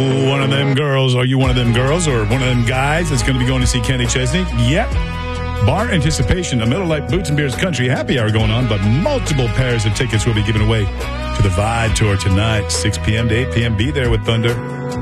One of them girls. Are you one of them girls or one of them guys that's going to be going to see Kenny Chesney? Yep. Bar Anticipation, a Miller Lite Boots and Beers Country happy hour going on, but multiple pairs of tickets will be given away to the Vibe Tour tonight, 6 p.m. to 8 p.m. Be there with Thunder.